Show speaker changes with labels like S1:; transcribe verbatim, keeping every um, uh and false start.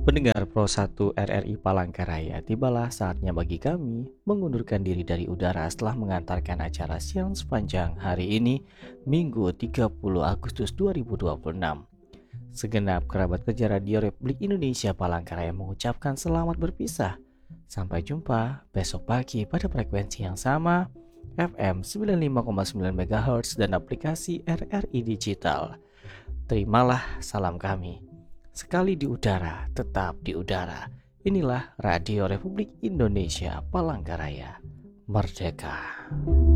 S1: Pendengar Pro satu R R I Palangkaraya, tibalah saatnya bagi kami mengundurkan diri dari udara setelah mengantarkan acara siang sepanjang hari ini, Minggu tiga puluh Agustus dua ribu dua puluh enam. Segenap kerabat kerja Radio Republik Indonesia Palangkaraya mengucapkan selamat berpisah. Sampai jumpa besok pagi pada frekuensi yang sama, F M sembilan puluh lima koma sembilan MHz dan aplikasi R R I Digital. Terimalah salam kami. Sekali di udara, tetap di udara. Inilah Radio Republik Indonesia Palangkaraya. Merdeka.